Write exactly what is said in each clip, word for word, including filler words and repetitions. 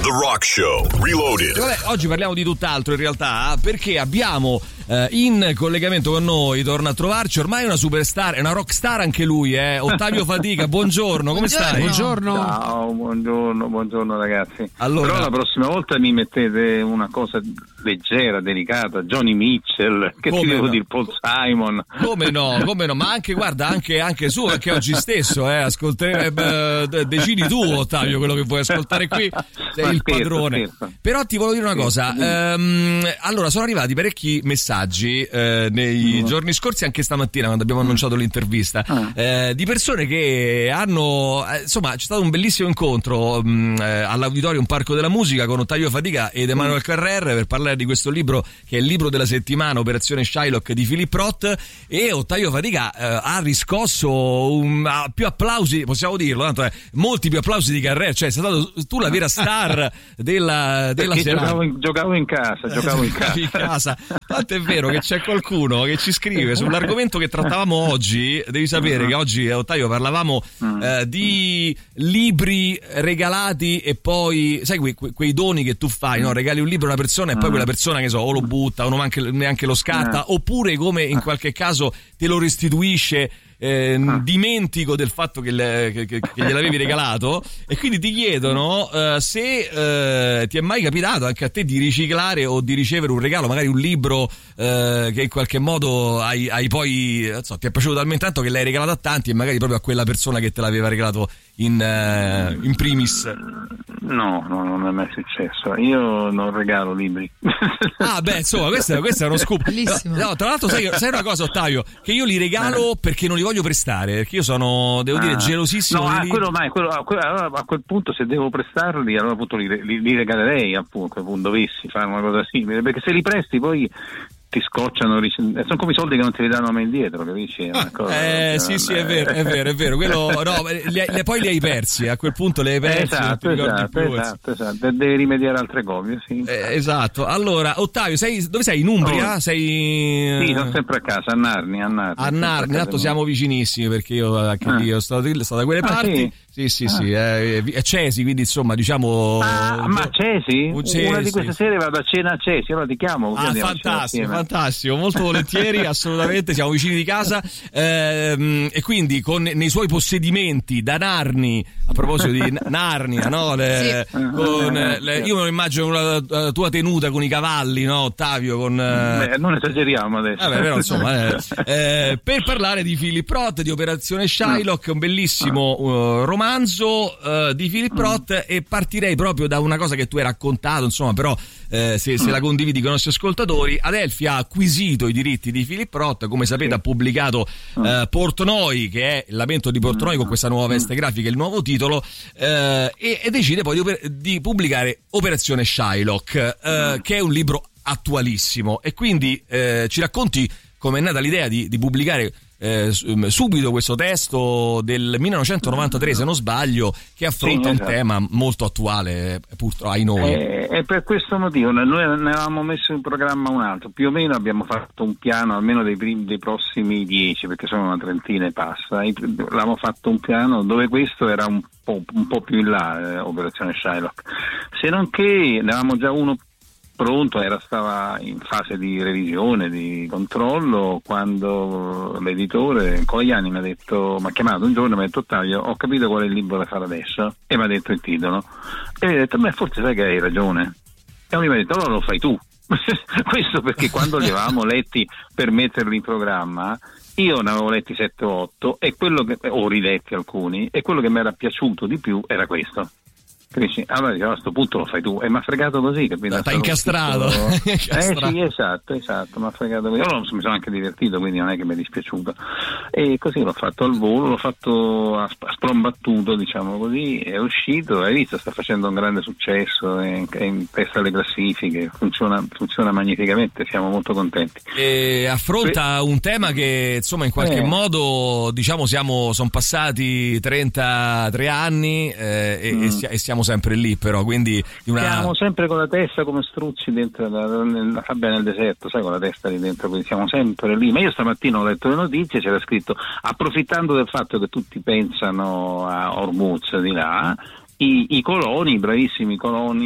The Rock Show Reloaded. Vabbè, oggi parliamo di tutt'altro in realtà, perché abbiamo eh, in collegamento con noi, torna a trovarci, ormai una superstar, è una rockstar anche lui, eh, Ottavio Fatica. Buongiorno, come buongiorno. stai? Buongiorno. Ciao, buongiorno, buongiorno ragazzi. Allora, però la prossima volta mi mettete una cosa leggera, delicata, Johnny Mitchell, che come ti devo no? dire, Paul Simon. Come no, come no, ma anche guarda, anche, anche su, anche oggi stesso, eh, ascoltere, eh, decidi tu, Ottavio, quello che vuoi ascoltare qui, sei Ma il scherzo, padrone. scherzo. Però ti volevo dire una cosa, ehm, allora sono arrivati parecchi messaggi eh, nei Mm. giorni scorsi, anche stamattina quando abbiamo annunciato l'intervista, Ah. eh, di persone che hanno, eh, insomma c'è stato un bellissimo incontro mh, eh, all'Auditorium Parco della Musica con Ottavio Fatica ed Emanuel Carrer per parlare di questo libro che è il libro della settimana, Operazione Shylock di Philip Roth, e Ottavio Fatica eh, ha riscosso un, ha più applausi, possiamo dirlo, tanto, eh, molti più applausi di Carrer, cioè sei stato tu la vera star della, della Perché serata. giocavo in, giocavo in casa, giocavo in casa. in casa. Tanto è vero che c'è qualcuno che ci scrive sull'argomento che trattavamo oggi. Devi sapere che oggi, Ottavio, parlavamo eh, di libri regalati e poi sai que, que, quei doni che tu fai, no? Regali un libro a una persona e poi quella persona, che so, o lo butta o non neanche, neanche lo scarta, oppure come in qualche caso te lo restituisce. Eh, dimentico del fatto che, le, che, che, che gliel'avevi regalato, e quindi ti chiedono eh, se eh, ti è mai capitato anche a te di riciclare o di ricevere un regalo, magari un libro eh, che in qualche modo hai, hai poi non so, ti è piaciuto talmente tanto che l'hai regalato a tanti e magari proprio a quella persona che te l'aveva regalato in, eh, in primis. No, no, non è mai successo. Io non regalo libri. Ah, beh, insomma, questo, questo è uno scoop. Bellissimo. No, tra l'altro, sai, sai una cosa, Ottavio? Che io li regalo perché non li voglio prestare. Perché io sono, devo dire, Ah. gelosissimo. No, di a libri. quello mai, quello, a, quel, allora, a quel punto se devo prestarli, allora appunto li, li, li regalerei, appunto, appunto, dovessi fare una cosa simile, perché se li presti poi ti scocciano, sono come i soldi che non te li danno mai indietro, capisci? Una cosa, Eh, sì, sì, è vero, è vero, è vero. Quello, no, li, li, poi li hai persi, a quel punto li hai persi. Esatto, non ti ricordi esatto, più, esatto, esatto. Devi rimediare altre copie, sì. Eh, esatto. Allora, Ottavio, sei, dove sei? In Umbria? Oh. Sei... Sì, sono sempre a casa, a Narni, a Narni. A Narni, tanto siamo vicinissimi perché io anche Ah. lì ho stato, stato da quelle Ah, parti. sì? Sì, sì, Ah. sì, è, è Cesi, quindi insomma, diciamo. Ah, ma Cesi? Un Cesi. Una di queste sere vado a cena a Cesi, allora ti chiamo. così Ah, andiamo a cena fantastico, assieme. fantastico, molto volentieri, assolutamente, siamo vicini di casa, ehm, e quindi con nei suoi possedimenti da Narni, a proposito di Narnia, no? Le, Sì. con, eh, le, io me lo immagino la, la tua tenuta con i cavalli, no, Ottavio? Con, eh, Beh, non esageriamo adesso. Vabbè, però insomma, eh, eh, per parlare di Philip Roth, di Operazione Shylock, un bellissimo uh, romanzo uh, di Philip Roth, e partirei proprio da una cosa che tu hai raccontato, insomma, però eh, se, se la condividi con i nostri ascoltatori. Adelphi ha acquisito i diritti di Philip Roth, come sapete ha pubblicato uh, Portnoy, che è il lamento di Portnoy, con questa nuova veste grafica, il nuovo titolo, eh, e, e decide poi di, oper- di pubblicare Operazione Shylock, eh, che è un libro attualissimo, e quindi eh, ci racconti come è nata l'idea di, di pubblicare eh, subito questo testo del millenovecentonovantatré, se non sbaglio, che affronta Sì, un esatto. tema molto attuale, purtroppo, ai noi. E, e per questo motivo noi ne avevamo messo in programma un altro, più o meno abbiamo fatto un piano almeno dei, primi, dei prossimi dieci, perché sono una trentina e passa, e avevamo fatto un piano dove questo era un po', un po' più in là, eh, Operazione Shylock, se non che ne avevamo già uno pronto, era stava in fase di revisione, di controllo, quando l'editore Cogliani mi ha detto, mi ha chiamato un giorno e mi ha detto: Ottavio, ho capito qual è il libro da fare adesso, e mi ha detto il titolo, e mi ha detto: beh, forse sai che hai ragione, e lui mi ha detto: allora lo fai tu. Questo perché quando li avevamo letti per metterli in programma, io ne avevo letti sette o otto, e quello che ho riletti alcuni, e quello che mi era piaciuto di più era questo. Capisci? Allora diciamo, a questo punto lo fai tu, e mi ha fregato così, capito? T'ha incastrato. Eh sì, esatto, esatto, mi ha fregato così. Io mi sono anche divertito, quindi non è che mi è dispiaciuuto, e così l'ho fatto al volo, l'ho fatto a sprombattuto, diciamo così, è uscito, hai visto, sta facendo un grande successo, è in, è in testa alle classifiche, funziona, funziona magnificamente, siamo molto contenti. E affronta un tema che insomma in qualche Eh. modo, diciamo, siamo sono passati trentatré anni eh, e, Mm. e sia- e siamo sempre lì, però, quindi di una... Siamo sempre con la testa come struzzi dentro la, la sabbia nel deserto, sai, con la testa lì dentro, quindi siamo sempre lì. Ma io stamattina ho letto le notizie, c'era scritto: approfittando del fatto che tutti pensano a Hormuz di là, i, i coloni, i bravissimi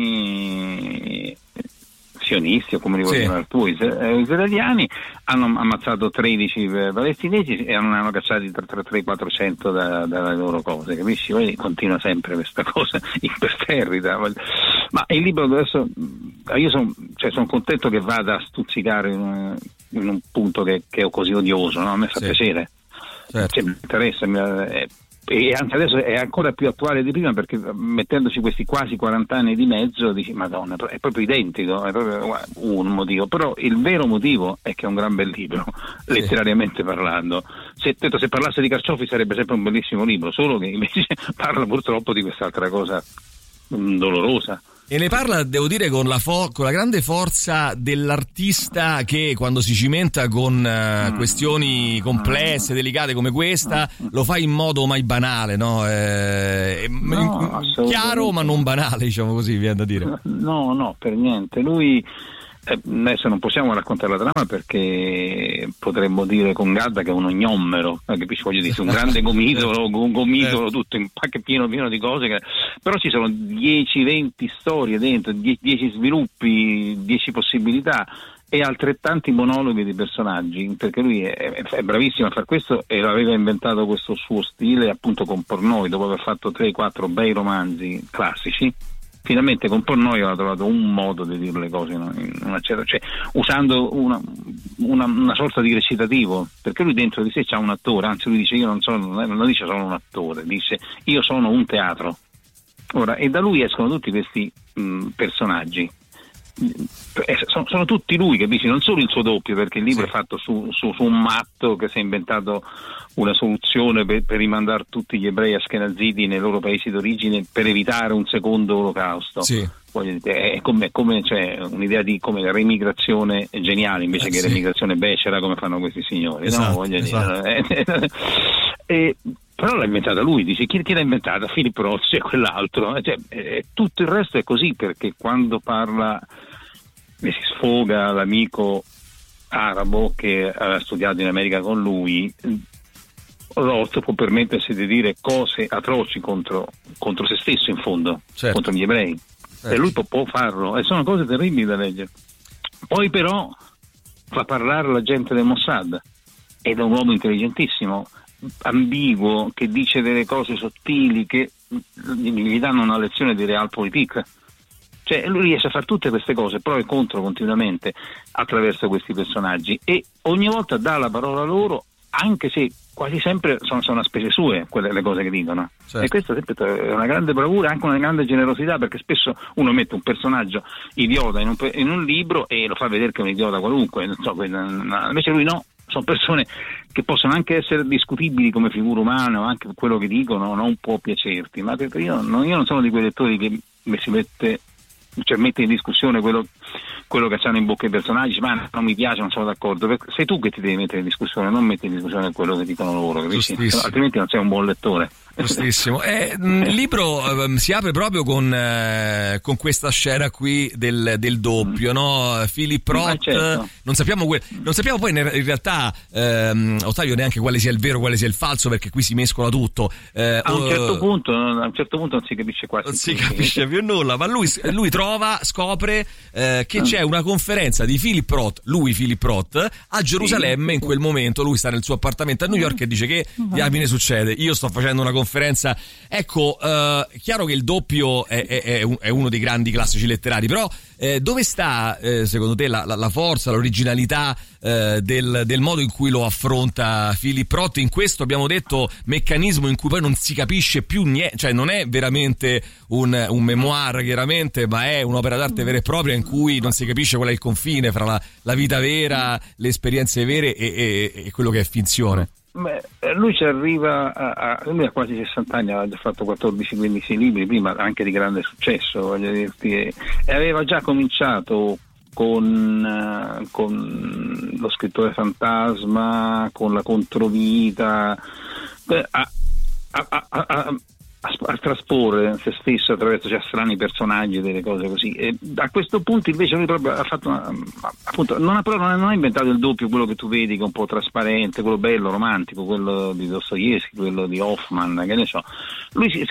coloni sionisti, o come li vogliono chiamare tu, israeliani, hanno ammazzato tredici palestinesi e non hanno cacciati tra tre e quattrocento da, dalle loro cose, capisci? Poi continua sempre questa cosa imperterrita. Ma il libro adesso, io sono cioè son contento che vada a stuzzicare in un, in un punto che, che è così odioso, no? A me fa sì. piacere, certo. Cioè, mi interessa, mi, è, e anche adesso è ancora più attuale di prima, perché mettendoci questi quasi quaranta anni di mezzo dici madonna, è proprio identico, è proprio un motivo, però il vero motivo è che è un gran bel libro, sì. letterariamente parlando. Se, se parlasse di carciofi sarebbe sempre un bellissimo libro, solo che invece parla purtroppo di quest'altra cosa mh, dolorosa. E ne parla, devo dire, con la, fo- con la grande forza dell'artista che quando si cimenta con uh, questioni complesse, delicate come questa, lo fa in modo mai banale, no? Eh, no chiaro ma non banale, diciamo così, viene da dire. No, no, per niente. Lui... Eh, adesso non possiamo raccontare la trama perché potremmo dire con Gadda che è uno gnommero, eh, capisci? Voglio dire, un grande gomitolo, un gomitolo tutto in pacche pieno pieno di cose, che... però ci sono dieci venti storie dentro, dieci sviluppi, dieci possibilità e altrettanti monologhi di personaggi, perché lui è, è bravissimo a fare questo e aveva inventato questo suo stile appunto con Portnoy, dopo aver fatto tre quattro bei romanzi classici. Finalmente con Portnoy ha trovato un modo di dire le cose in una certa, cioè usando una, una, una sorta di recitativo, perché lui dentro di sé c'ha un attore, anzi lui dice io non sono, non dice sono un attore, dice io sono un teatro. Ora, e da lui escono tutti questi mh, personaggi, sono, sono tutti lui, capisci? Non solo il suo doppio, perché il libro sì. è fatto su, su, su un matto che si è inventato una soluzione per, per rimandare tutti gli ebrei ashkenaziti nei loro paesi d'origine per evitare un secondo olocausto. Sì. È come, come cioè, un'idea di come la remigrazione geniale invece eh, che sì. remigrazione becera come fanno questi signori, esatto, no? Voglio esatto. dire. e, però l'ha inventata lui, dice chi, chi l'ha inventata? Philip Roth e quell'altro, cioè, eh, tutto il resto è così, perché quando parla e si sfoga l'amico arabo che aveva studiato in America con lui, Roth può permettersi di dire cose atroci contro, contro se stesso in fondo, certo. contro gli ebrei, certo. e lui può, può farlo, e sono cose terribili da leggere. Poi però fa parlare la gente del Mossad ed è un uomo intelligentissimo, ambiguo, che dice delle cose sottili che gli danno una lezione di realpolitik. Cioè lui riesce a fare tutte queste cose, pro e contro continuamente attraverso questi personaggi, e ogni volta dà la parola loro, anche se quasi sempre sono, sono a spese sue quelle le cose che dicono, certo. e questo è una grande bravura, anche una grande generosità, perché spesso uno mette un personaggio idiota in un, in un libro e lo fa vedere che è un idiota qualunque, non so, invece lui no, sono persone che possono anche essere discutibili come figura umana, o anche quello che dicono non può piacerti, ma perché io non, io non sono di quei lettori che si mette cioè mette in discussione quello, quello che hanno in bocca i personaggi, ma non mi piace, non sono d'accordo. Sei tu che ti devi mettere in discussione, non metti in discussione quello che dicono loro, capisci? Altrimenti non sei un buon lettore. Giustissimo. Eh, il libro eh, si apre proprio con, eh, con questa scena qui del, del doppio, no? Philip Roth, certo. non sappiamo que- non sappiamo poi in realtà ehm, Ottavio neanche quale sia il vero, quale sia il falso, perché qui si mescola tutto. Eh, a un certo uh, punto, a un certo punto non si capisce quasi. Non si capisce più nulla, ma lui, lui trova, scopre eh, che c'è una conferenza di Philip Roth, lui Philip Roth, a Gerusalemme in quel momento. Lui sta nel suo appartamento a New York e dice che diamine succede, io sto facendo una conferenza. Ecco, eh, chiaro che il doppio è, è, è uno dei grandi classici letterari, però eh, dove sta eh, secondo te la, la, la forza, l'originalità eh, del, del modo in cui lo affronta Philip Roth in questo, abbiamo detto, meccanismo in cui poi non si capisce più niente, cioè non è veramente un, un memoir chiaramente, ma è un'opera d'arte vera e propria in cui non si capisce qual è il confine fra la, la vita vera, le esperienze vere e, e, e quello che è finzione. Beh, lui ci arriva a, a lui ha quasi sessanta anni, aveva già fatto quattordici quindici libri prima, anche di grande successo, voglio dirti, e aveva già cominciato con, con lo scrittore fantasma, con la controvita, a, a, a, a, a, a trasporre se stesso attraverso cioè, strani personaggi, delle cose così. E a questo punto invece lui proprio ha fatto una, appunto non ha, però non ha inventato il doppio, quello che tu vedi che è un po' trasparente, quello bello, romantico, quello di Dostoevsky, quello di Hoffman, che ne so. Lui si,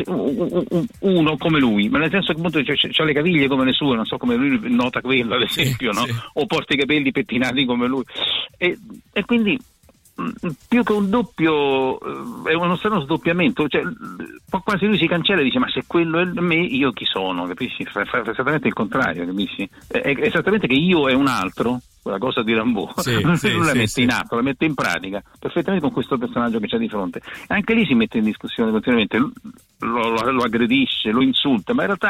uno come lui, ma nel senso che appunto c'ha le caviglie come le sue, non so come lui nota quello ad esempio, sì, no? Sì. O porta i capelli pettinati come lui e, e quindi più che un doppio è uno strano sdoppiamento, cioè quasi lui si cancella e dice ma se quello è me io chi sono, capisci? Fa, fa esattamente il contrario, capisci? È, è esattamente che io è un altro, quella cosa di Rimbaud, sì, non sì, la sì, mette sì. in atto, la mette in pratica perfettamente con questo personaggio che c'è di fronte. E anche lì si mette in discussione continuamente, lo, lo, lo aggredisce, lo insulta, ma in realtà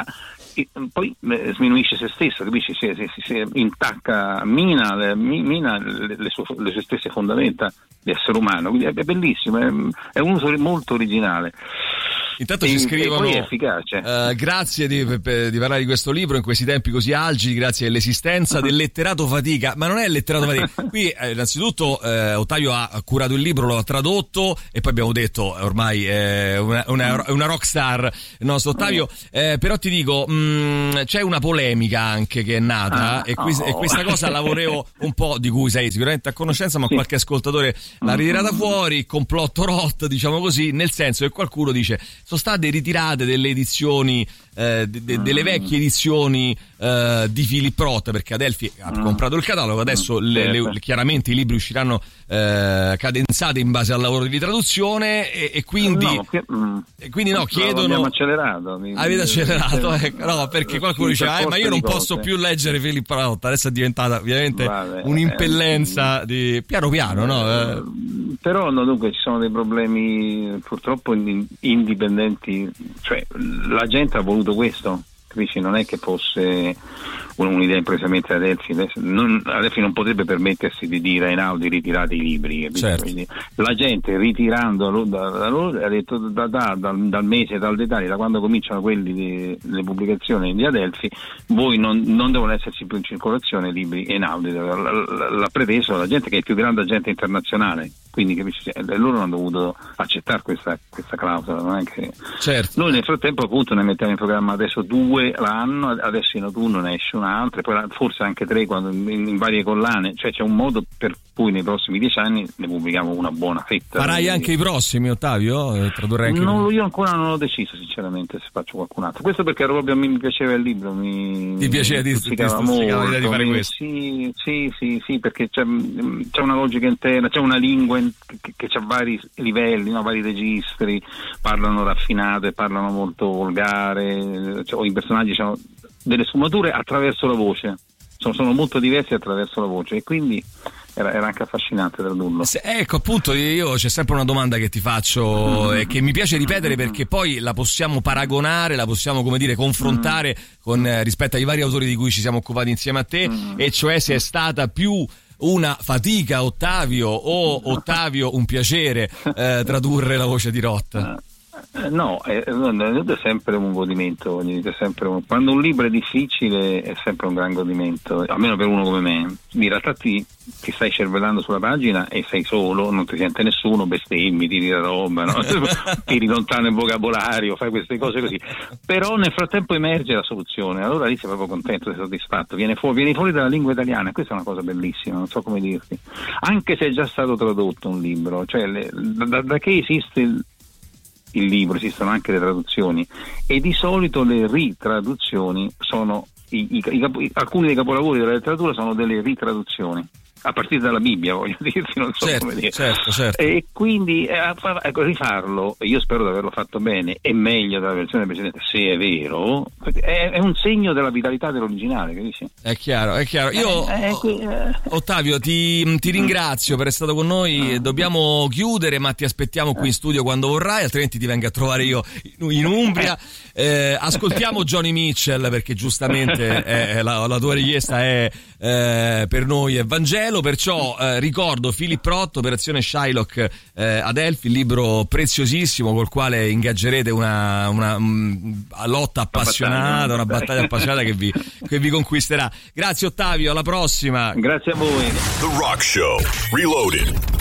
poi sminuisce se stesso, capisci? Si, si, si, si intacca, mina, mina le, le, sue, le sue stesse fondamenta di essere umano, quindi è, è bellissimo, è, è un uso molto originale. Intanto e, ci scrivono e poi è efficace. Uh, grazie di, per, di parlare di questo libro in questi tempi così algidi, grazie all'esistenza del letterato fatica, ma non è il letterato fatica. Qui eh, innanzitutto eh, Ottavio ha curato il libro, lo ha tradotto e poi abbiamo detto ormai è una, una, una rockstar il nostro Ottavio, eh, però ti dico mh, c'è una polemica anche che è nata ah, e, qui, oh. e questa cosa la volevo un po', di cui sei sicuramente a conoscenza, ma sì. qualche ascoltatore l'ha ritirata fuori, complotto rot, diciamo così, nel senso che qualcuno dice sono state ritirate delle edizioni eh, de, de, delle vecchie edizioni eh, di Philip Roth, perché Adelphi ha comprato il catalogo, adesso le, le, chiaramente i libri usciranno eh, cadenzati in base al lavoro di traduzione e, e quindi no, che, mm, e quindi no chiedono abbiamo accelerato mi, avete accelerato eh, no perché qualcuno diceva eh, ma io non posso cose. più leggere Philip Roth, adesso è diventata ovviamente Vabbè, un'impellenza eh, di piano piano no? Eh. Però no, dunque ci sono dei problemi purtroppo indipendenti, cioè la gente ha voluto questo, capisci? Non è che fosse un'idea impresamente Adelphi, non, Adelphi non potrebbe permettersi di dire in Audi ritirate i libri, certo. Quindi la gente ritirando da, da loro ha detto da, da, dal, dal mese, dal dettaglio, da quando cominciano quelli di, le pubblicazioni di Adelphi, voi non, non devono esserci più in circolazione libri in Audi, l'ha preteso la gente che è il più grande agente internazionale, quindi capisci, loro hanno dovuto accettare questa, questa clausola, non è che certo. Noi nel frattempo appunto ne mettiamo in programma adesso due l'anno, adesso in autunno ne esce un'altra, poi forse anche tre quando in, in varie collane, cioè c'è un modo per cui nei prossimi dieci anni ne pubblichiamo una buona fetta. Farai quindi anche i prossimi, Ottavio? Eh, tradurrai anche no, io ancora non ho deciso sinceramente se faccio qualcun altro, questo perché proprio a me mi piaceva il libro, mi ti piaceva di, ti molto, l'idea di fare mi, questo? Sì, sì, sì, sì, perché c'è, c'è una logica interna, c'è una lingua che, che ha vari livelli, no? Vari registri, parlano raffinato e parlano molto volgare, cioè, i personaggi hanno delle sfumature attraverso la voce, sono, sono molto diversi attraverso la voce e quindi era, era anche affascinante tradurlo. Se, ecco appunto io c'è sempre una domanda che ti faccio mm. e che mi piace ripetere mm. perché poi la possiamo paragonare, la possiamo come dire confrontare mm. con eh, rispetto ai vari autori di cui ci siamo occupati insieme a te mm. e cioè se è stata più una fatica Ottavio o Ottavio un piacere eh, tradurre la voce di Roth. Eh, no, è, è sempre un godimento, è sempre un, quando un libro è difficile è sempre un gran godimento, almeno per uno come me. In realtà ti, ti stai cervellando sulla pagina e sei solo, non ti sente nessuno, bestemmi, tiri la roba, no? Tiri lontano il vocabolario, fai queste cose così. Però nel frattempo emerge la soluzione, allora lì sei proprio contento, sei soddisfatto, viene fuori, viene fuori dalla lingua italiana, questa è una cosa bellissima, non so come dirti. Anche se è già stato tradotto un libro, cioè le, da, da che esiste il il libro, esistono anche le traduzioni e di solito le ritraduzioni sono i, i, i, i, alcuni dei capolavori della letteratura sono delle ritraduzioni a partire dalla Bibbia, voglio dirti, non so certo, come dire. Certo, certo. E quindi eh, ecco, rifarlo, io spero di averlo fatto bene, è meglio della versione precedente, se è vero, è, è un segno della vitalità dell'originale, capisci? È chiaro, è chiaro. Io, eh, eh, eh. Ottavio, ti, ti ringrazio per essere stato con noi, ah. Dobbiamo chiudere, ma ti aspettiamo qui in studio quando vorrai, altrimenti ti vengo a trovare io in Umbria. Eh, ascoltiamo Joni Mitchell, perché giustamente eh, la, la tua richiesta è eh, per noi è Vangelo, perciò eh, ricordo Philip Roth, Operazione Shylock, eh, Adelphi, libro preziosissimo col quale ingaggerete una, una, una lotta appassionata, una battaglia appassionata che vi, che vi conquisterà. Grazie Ottavio, alla prossima. Grazie a voi. The Rock Show Reloaded.